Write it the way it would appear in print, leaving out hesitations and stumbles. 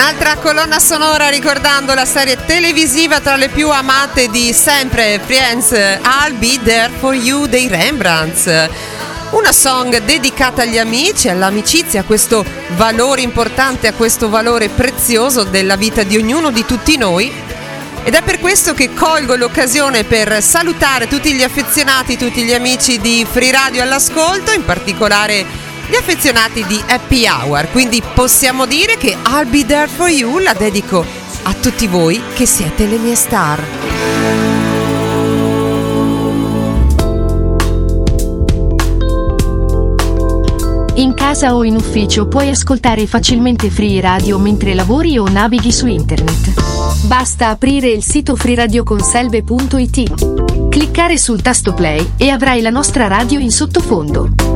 Un'altra colonna sonora ricordando la serie televisiva tra le più amate di sempre, Friends, I'll Be There For You dei Rembrandts. Una song dedicata agli amici, all'amicizia, a questo valore importante, a questo valore prezioso della vita di ognuno di tutti noi. Ed è per questo che colgo l'occasione per salutare tutti gli affezionati, tutti gli amici di Free Radio all'ascolto, in particolare gli affezionati di Happy Hour. Quindi possiamo dire che I'll Be There For You la dedico a tutti voi che siete le mie star. In casa o in ufficio puoi ascoltare facilmente Free Radio mentre lavori o navighi su internet. Basta aprire il sito freeradioconselve.it, cliccare sul tasto play e avrai la nostra radio in sottofondo.